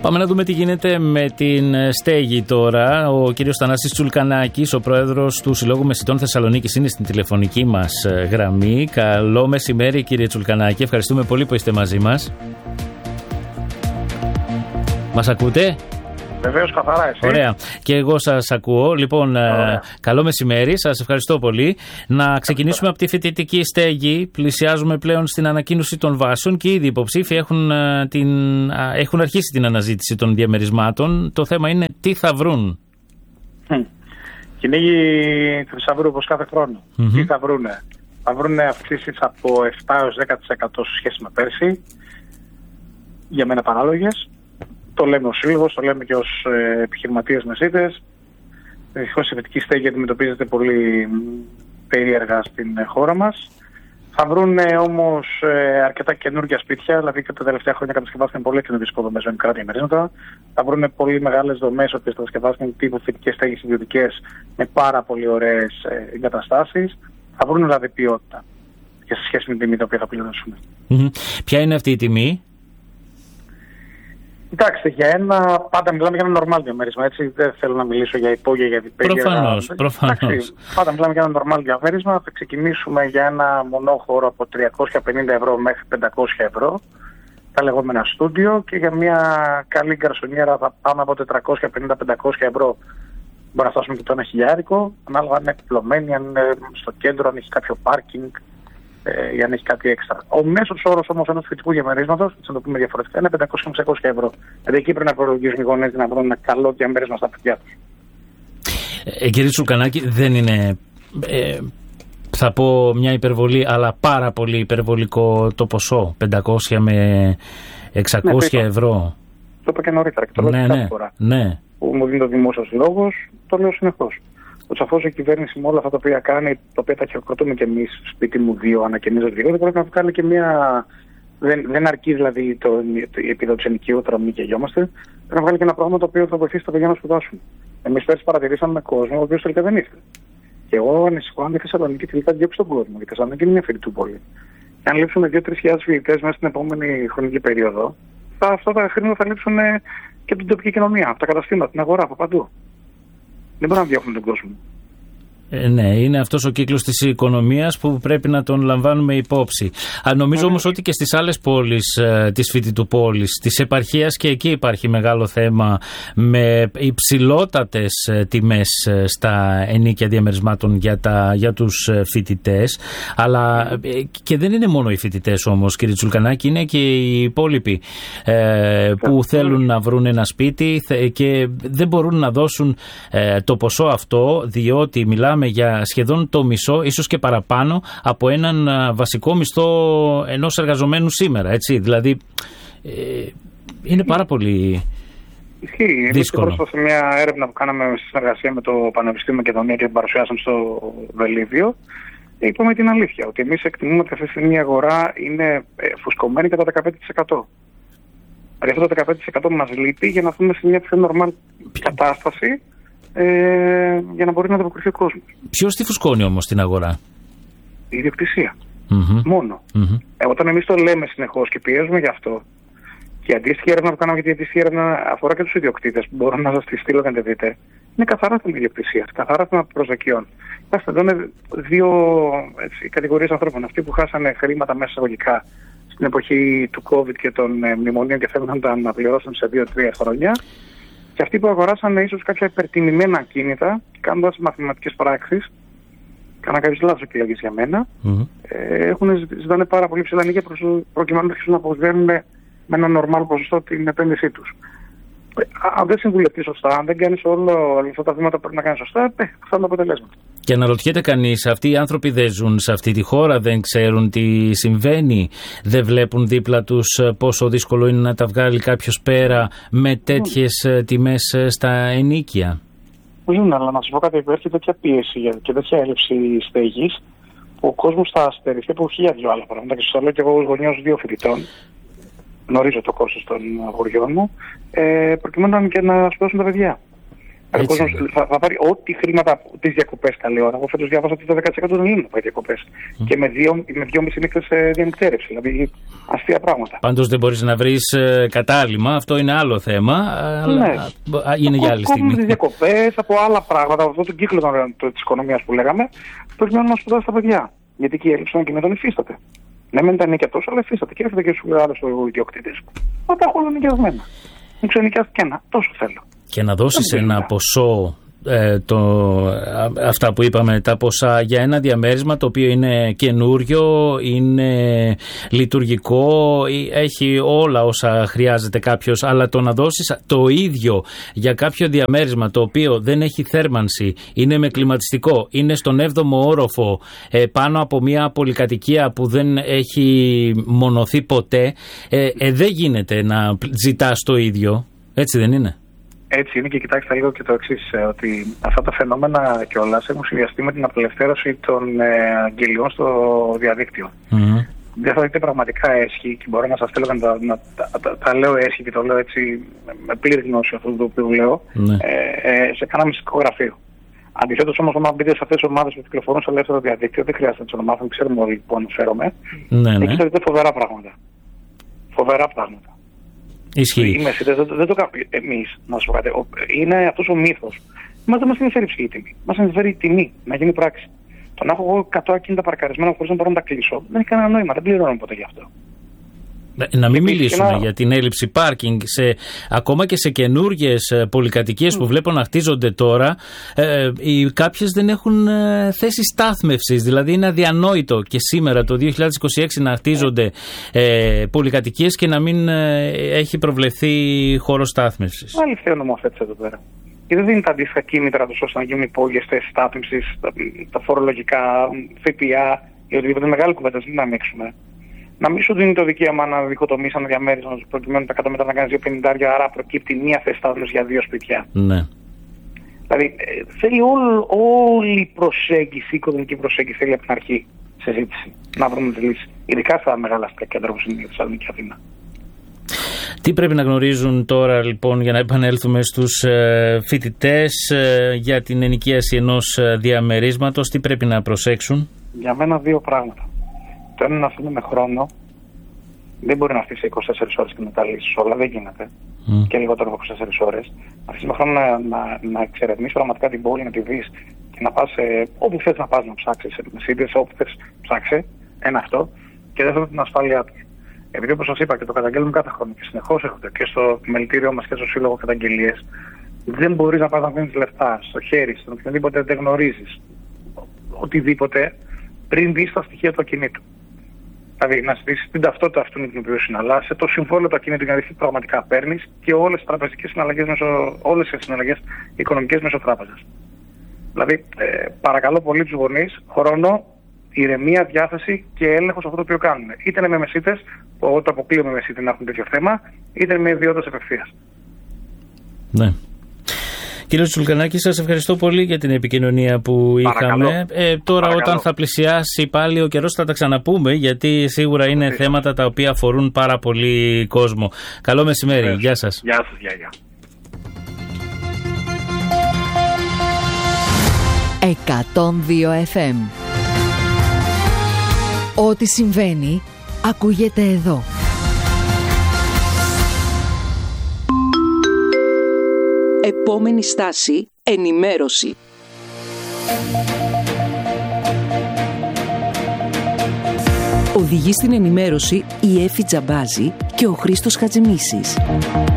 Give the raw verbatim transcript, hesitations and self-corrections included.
Πάμε να δούμε τι γίνεται με την στέγη τώρα. Ο κύριος Θανάσης Τσουλκανάκης, ο πρόεδρος του Συλλόγου Μεσητών Θεσσαλονίκης, είναι στην τηλεφωνική μας γραμμή. Καλό μεσημέρι, κύριε Τσουλκανάκη. Ευχαριστούμε πολύ που είστε μαζί μας. Μας ακούτε? Βεβαίως, καθαρά, εσύ. Ωραία. Και εγώ σας ακούω. Λοιπόν, Ωραία. καλό μεσημέρι. Σας ευχαριστώ πολύ. Να ξεκινήσουμε από τη φοιτητική στέγη. Πλησιάζουμε πλέον στην ανακοίνωση των βάσεων και ήδη οι υποψήφοι έχουν, την, έχουν αρχίσει την αναζήτηση των διαμερισμάτων. Το θέμα είναι τι θα βρουν. Mm. Κυνήγι θησαυρού όπως κάθε χρόνο. Mm-hmm. Τι θα βρούνε? Θα βρούνε αυξήσεις από επτά έως δέκα τοις εκατό σε σχέση με πέρσι. Για μένα παράλογες. Το λέμε ως σύλλογος, το λέμε και ως ε, επιχειρηματίες μεσίτες. Δυστυχώς η φοιτητική στέγη αντιμετωπίζεται πολύ περίεργα στην χώρα μας. Θα βρουν όμως ε, αρκετά καινούργια σπίτια, δηλαδή και τα τελευταία χρόνια κατασκευάστηκαν πολλές καινούργιες υποδομές με μικρά διαμερίσματα. Θα βρουν πολύ μεγάλες δομές, οι οποίες κατασκευάστηκαν τύπου φοιτητικές στέγες ιδιωτικές με πάρα πολύ ωραίες ε, εγκαταστάσεις. Θα βρουν δηλαδή ποιότητα και σε σχέση με την τιμή την οποία θα πληρώσουμε. Mm-hmm. Ποια είναι αυτή η τιμή? Κοιτάξτε, για ένα, πάντα μιλάμε για ένα normal διαμέρισμα, έτσι. Δεν θέλω να μιλήσω για υπόγεια, για διπέγεια. Προφανώς, προφανώς. Πάντα μιλάμε για ένα normal διαμέρισμα. Θα ξεκινήσουμε για ένα μονόχωρο από τριακόσια πενήντα ευρώ μέχρι πεντακόσια ευρώ, τα λεγόμενα στούντιο, και για μια καλή γκαρσονιέρα θα πάμε από τετρακόσια πενήντα με πεντακόσια ευρώ. Μπορεί να φτάσουμε και το ένα χιλιάρικο, ανάλογα αν είναι επιπλωμένη, αν είναι στο κέντρο, αν έχει κάποιο πάρκινγκ. Ε, για να έχει κάτι έξτρα. Ο μέσος όρος όμως ενός φοιτητικού διαμερίσματος, να το πούμε διαφορετικά, είναι πεντακόσια με εξακόσια ευρώ. Δηλαδή εκεί πρέπει να προλογίζουν οι γονείς να βρουν ένα καλό διαμέρισμα στα παιδιά τους. Ε, κύριε Τσουλκανάκη, δεν είναι, ε, θα πω μια υπερβολή, αλλά πάρα πολύ υπερβολικό το ποσό, πεντακόσια με εξακόσια ναι, ευρώ. Το είπα και νωρίτερα και το λέω ναι, και κάθε ναι, φορά. Ναι. Που μου δίνει το δημόσιος λόγος, το λέω συνεχώς. Σαφώς η κυβέρνηση με όλα αυτά τα οποία κάνει, τα οποία τα χειροκροτούμε και εμείς, σπίτι μου δύο, ανακαινίζω δύο, δεν πρέπει να βγάλει και μια. Δεν, δεν αρκεί δηλαδή το, το, η επιδότηση ενοικίου, τώρα μη και γιόμαστε. Πρέπει να βγάλει και ένα πρόγραμμα το οποίο θα βοηθήσει τα παιδιά να σπουδάσουν. Εμείς πέρσι παρατηρήσαμε κόσμο, ο οποίος τελικά δεν ήρθε. Και εγώ ανησυχώ αν η Θεσσαλονίκη τελικά διώξει τον κόσμο. Η Θεσσαλονίκη είναι μια φοιτητού πόλη. Και αν λείψουν δύο με τρεις χιλιάδες φοιτητές μέσα στην επόμενη χρονική περίοδο, θα, αυτά τα χρήματα θα λείψουν και την τοπική κοινωνία, από τα καταστήματα, την αγορά, από παντού. Δεν μπορούμε να διώχνουμε τον κόσμο. Ε, ναι, είναι αυτός ο κύκλος της οικονομίας που πρέπει να τον λαμβάνουμε υπόψη. Α, νομίζω όμως ότι και στις άλλες πόλεις ε, της φοιτητουπόλης, της επαρχίας, και εκεί υπάρχει μεγάλο θέμα με υψηλότατες ε, τιμές ε, στα ενοίκια διαμερισμάτων για, τα, για τους ε, φοιτητές. Αλλά ε, και δεν είναι μόνο οι φοιτητές όμως, κύριε Τσουλκανάκη, είναι και οι υπόλοιποι ε, που θέλουν να βρουν ένα σπίτι και δεν μπορούν να δώσουν ε, το ποσό αυτό, διότι μιλάμε για σχεδόν το μισό, ίσως και παραπάνω, από έναν βασικό μισθό ενός εργαζομένου σήμερα, έτσι. Δηλαδή, ε, είναι πάρα πολύ Ισχύει. δύσκολο. Πρόσφατα σε μια έρευνα που κάναμε στη συνεργασία με το Πανεπιστήμιο Μακεδονία και την παρουσιάσαμε στο Βελίδιο, είπαμε την αλήθεια, ότι εμείς εκτιμούμε ότι αυτή τη στιγμή η αγορά είναι φουσκωμένη κατά δεκαπέντε τοις εκατό. Δηλαδή αυτό το δεκαπέντε τοις εκατό μας λείπει για να δούμε σε μια πιο normal κατάσταση, Ε, για να μπορεί να ανταποκριθεί ο κόσμος. Ποιος τη φουσκώνει όμως την αγορά? Η ιδιοκτησία. Mm-hmm. Μόνο. Mm-hmm. Ε, όταν εμείς το λέμε συνεχώς και πιέζουμε γι' αυτό, και η αντίστοιχη έρευνα που κάναμε, γιατί η αντίστοιχη έρευνα αφορά και τους ιδιοκτήτες, που μπορώ να σας τη στείλω να τη δείτε, είναι καθαρά θέμα ιδιοκτησίας, καθαρά θέμα προσδοκιών. Κοιτάξτε, εδώ είναι δύο έτσι, κατηγορίες ανθρώπων. Αυτοί που χάσανε χρήματα μέσα εισαγωγικά στην εποχή του COVID και των ε, μνημονίων και θέλουν να τα αναπληρώσουν σε δύο τρία χρόνια. Και αυτοί που αγοράσαν ίσως κάποια υπερτιμημένα ακίνητα, κάνοντας μαθηματικές πράξεις, κάνα κάποιες λάθος επιλογές για μένα, mm-hmm. ε, έχουν ζητάνε πάρα πολύ ψηλά νοικία προκειμένου να αρχίσουν να αποσβαίνουν με ένα νορμάλ ποσοστό την επένδυσή τους. Ε, αν δεν συμβουλευτείς σωστά, αν δεν κάνεις όλα αυτά τα βήματα που πρέπει να κάνεις σωστά, ε, αυτά είναι τα αποτελέσματα. Και αναρωτιέται κανείς, αυτοί οι άνθρωποι δεν ζουν σε αυτή τη χώρα, δεν ξέρουν τι συμβαίνει, δεν βλέπουν δίπλα τους πόσο δύσκολο είναι να τα βγάλει κάποιος πέρα με τέτοιες mm. τιμές στα ενοίκια. Ζουν, αλλά να σας πω κάτι, υπάρχει τέτοια πίεση και τέτοια έλλειψη στέγης που ο κόσμος θα αστερηθεί από χίλια δυο άλλα πράγματα. Και σας το λέω και εγώ ως γονιός δύο φοιτητών, γνωρίζω το κόστος των αγοριών μου, ε, προκειμένου και να σπουδάσουν τα παιδιά. Ο κόσμος θα, θα πάρει ό,τι χρήματα τις διακοπές καλή ώρα. Εγώ φέτος διάβασα ότι το δέκα τοις εκατό των Ελλήνων πάει διακοπές. Mm. Και με δύο, με δυόμιση νύχτες ε, διανυκτέρευση. Δηλαδή αστεία πράγματα. Πάντως δεν μπορείς να βρεις ε, κατάλημα, αυτό είναι άλλο θέμα. Αλλά ναι. είναι για άλλη στιγμή. Από τις διακοπές, από άλλα πράγματα, από αυτόν τον κύκλο της οικονομίας που λέγαμε, περιμένουν να σπουδάσουν τα παιδιά. Γιατί εκεί η έλλειψη των κινητών υφίσταται. Ναι, μεν τα νοικιά τόσο, αλλά υφίσταται. Και έρχεται και σου λέει άλλο ο ιδιοκτήτης. Μα τα έχω όλα νοικιασμένα. Μου ξενοικιάστηκε ένα, τόσο θέλω. Και να δώσεις ένα ποσό, ε, το, αυτά που είπαμε, τα ποσά για ένα διαμέρισμα το οποίο είναι καινούριο, είναι λειτουργικό, έχει όλα όσα χρειάζεται κάποιος, αλλά το να δώσεις το ίδιο για κάποιο διαμέρισμα το οποίο δεν έχει θέρμανση, είναι με κλιματιστικό, είναι στον έβδομο όροφο, ε, πάνω από μια πολυκατοικία που δεν έχει μονωθεί ποτέ, ε, ε, δεν γίνεται να ζητάς το ίδιο, έτσι δεν είναι? Έτσι είναι, και κοιτάξτε λίγο και το εξής, ότι αυτά τα φαινόμενα κιόλας έχουν συνδυαστεί με την απελευθέρωση των ε, αγγελιών στο διαδίκτυο. Mm-hmm. Δεν θα δείτε πραγματικά έσχη, και μπορώ να σας θέλω να, να, να τα, τα, τα λέω έσχη και το λέω έτσι με πλήρη γνώση αυτό το οποίο λέω, mm-hmm. ε, ε, σε κανένα μυστικό γραφείο. Αντιθέτως όμως, όταν μπείτε σε αυτές τις ομάδες που κυκλοφορούν στο ελεύθερο διαδίκτυο, δεν χρειάζεται να τις ονομάσουμε, ξέρουμε όλοι που αναφέρομαι. Ναι, ναι. Εκεί θα δείτε φοβερά πράγματα. Φοβερά πράγματα. Ισχύει. Οι μεσίτες δεν, δεν το κάνουμε εμείς, να σου πω κάτι. Είναι αυτός ο μύθος. Μας δεν μας ενδιαφέρει η τιμή. Μας ενδιαφέρει η τιμή, να γίνει πράξη. Το να έχω εγώ εκατό ακίνητα παρκαρισμένα χωρίς να μπορώ να τα κλείσω, δεν έχει κανένα νόημα. Δεν πληρώνω ποτέ γι' αυτό. Να μην μιλήσουμε να... για την έλλειψη πάρκινγκ, σε, ακόμα και σε καινούργιες πολυκατοικίες mm. που βλέπω να χτίζονται τώρα, ε, οι, κάποιες δεν έχουν ε, θέση στάθμευσης. Δηλαδή είναι αδιανόητο και σήμερα το δύο χιλιάδες είκοσι έξι να χτίζονται ε, πολυκατοικίες και να μην ε, έχει προβλεφθεί χώρο στάθμευσης. Αλήθεια ο νομοθέτης εδώ πέρα. Και δεν δίνει τα αντίστοιχα κίνητρα τους ώστε να γίνουν υπόγειες θέσεις στάθμευσης, τα, τα φορολογικά, ΦΠΑ ή οτιδήποτε. Μεγάλη κουβέντα, δεν να ανοίξουμε. Να μην σου δίνει το δικαίωμα να διχοτομήσει ένα διαμέρισμα προκειμένου τα εκατό μέτρα να κάνει δύο πενήντα, άρα προκύπτει μία θέση στάθμευσης για δύο σπίτια. Ναι. Δηλαδή θέλει όλη, όλη η προσέγγιση, η οικονομική προσέγγιση θέλει από την αρχή συζήτηση. Να βρούμε τη λύση. Ειδικά στα μεγάλα αστικά κέντρα όπως είναι η Θεσσαλονίκη και Αθήνα. Τι πρέπει να γνωρίζουν τώρα λοιπόν, για να επανέλθουμε στους ε, φοιτητές ε, για την ενοικίαση ενός ε, διαμερίσματος, τι πρέπει να προσέξουν? Για μένα δύο πράγματα. Το ένα είναι να αφήνουμε χρόνο. Δεν μπορεί να αφήσει είκοσι τέσσερις ώρες και να τα λύσεις όλα, δεν γίνεται. Mm. Και λιγότερο από είκοσι τέσσερις ώρες. Να αφήσουμε χρόνο να, να, να εξερευνήσεις πραγματικά την πόλη, να τη δεις και να πας ε, όπου θες να πας να ψάξεις. Με σύντες, όπου θες ψάξε. Ένα αυτό. Και δεύτερο την ασφάλειά του. Επειδή όπως σας είπα και το καταγγέλνουμε κάθε χρόνο και συνεχώς έρχονται και στο μελητήριό μας και στο Σύλλογο καταγγελίες, δεν μπορείς να πας να δίνεις λεφτά στο χέρι, στον οποιονδήποτε δεν γνωρίζεις. Οτιδήποτε πριν δεις τα στοιχεία του ακινήτου. Δηλαδή να ζητήσεις την ταυτότητα αυτού με την οποία συναλλάσσεσαι, το συμβόλαιο του ακινήτου για να δεις τι πραγματικά παίρνεις και όλες τις τραπεζικές συναλλαγές, μέσω, όλες τις συναλλαγές οικονομικές μέσω τράπεζας. Δηλαδή, ε, παρακαλώ πολύ τους γονείς, χρόνο, ηρεμία, διάθεση και έλεγχο σε αυτό το οποίο κάνουν. Είτε είναι με μεσίτες, που το αποκλείω με μεσίτη να έχουν τέτοιο θέμα, είτε με ιδιώτες απευθείας. Ναι. Κύριε Τσουλκανάκη, σας ευχαριστώ πολύ για την επικοινωνία που είχαμε. Ε, τώρα Παρακαλώ. Όταν θα πλησιάσει πάλι ο καιρός θα τα ξαναπούμε, γιατί σίγουρα είναι Φύση. θέματα τα οποία αφορούν πάρα πολύ κόσμο. Καλό μεσημέρι. Φύση. Γεια σας. Γεια σας. Γεια, γεια. εκατόν δύο εφ εμ. Ό,τι συμβαίνει ακούγεται εδώ. Επόμενη στάση, ενημέρωση. Οδηγεί στην ενημέρωση η Έφη Τζαμπάζη και ο Χρήστος Χατζημίσης.